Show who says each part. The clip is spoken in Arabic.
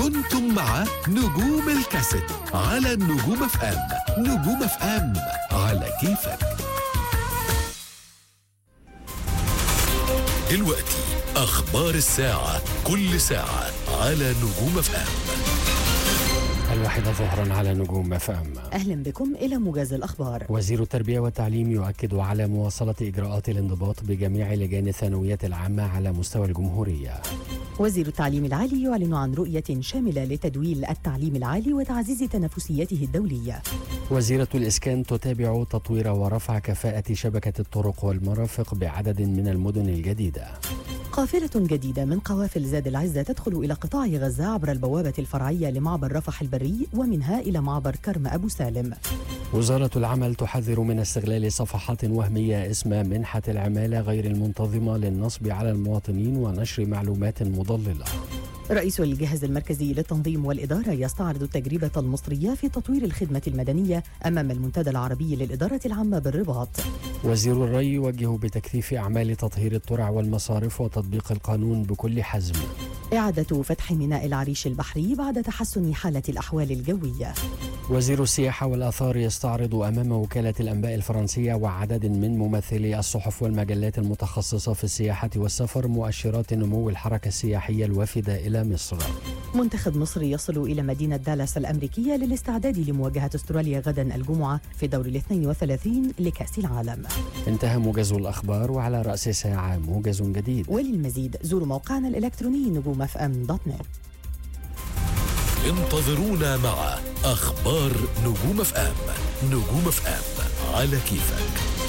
Speaker 1: كنتم مع نجوم الكاسيت على النجوم اف ام. نجوم اف ام على كيفك. دلوقتي أخبار الساعة، كل ساعة على نجوم اف ام.
Speaker 2: 1 ظهرا على نجوم اف ام.
Speaker 3: أهلا بكم إلى موجز الأخبار.
Speaker 2: وزير التربية والتعليم يؤكد على مواصلة إجراءات الانضباط بجميع لجان الثانويات العامة على مستوى الجمهورية.
Speaker 3: وزير التعليم العالي يعلن عن رؤية شاملة لتدويل التعليم العالي وتعزيز تنافسيته الدولية.
Speaker 2: وزيرة الإسكان تتابع تطوير ورفع كفاءة شبكة الطرق والمرافق بعدد من المدن الجديدة.
Speaker 3: قافلة جديدة من قوافل زاد العزة تدخل إلى قطاع غزة عبر البوابة الفرعية لمعبر رفح البري ومنها إلى معبر كرم أبو سالم.
Speaker 2: وزارة العمل تحذر من استغلال صفحات وهمية اسم منحة العمالة غير المنتظمة للنصب على المواطنين ونشر معلومات مضللة.
Speaker 3: رئيس الجهاز المركزي للتنظيم والإدارة يستعرض التجربة المصرية في تطوير الخدمة المدنية أمام المنتدى العربي للإدارة العامة بالرباط.
Speaker 2: وزير الري يوجه بتكثيف أعمال تطهير الترع والمصارف وتطبيق القانون بكل حزم.
Speaker 3: إعادة فتح ميناء العريش البحري بعد تحسن حالة الأحوال الجوية.
Speaker 2: وزير السياحة والآثار يستعرض أمام وكالة الأنباء الفرنسية وعدد من ممثلي الصحف والمجلات المتخصصة في السياحة والسفر مؤشرات نمو الحركة السياحية الوافدة إلى مصر.
Speaker 3: منتخب مصر يصل إلى مدينة دالاس الأمريكية للاستعداد لمواجهة أستراليا غدا الجمعة في دور 32 لكأس العالم.
Speaker 2: انتهى موجز الأخبار، وعلى رأس ساعة موجز جديد.
Speaker 3: وللمزيد زوروا موقعنا الإلكتروني نجومfm.net.
Speaker 1: انتظرونا مع أخبار نجوم اف ام. نجوم اف ام على كيفك.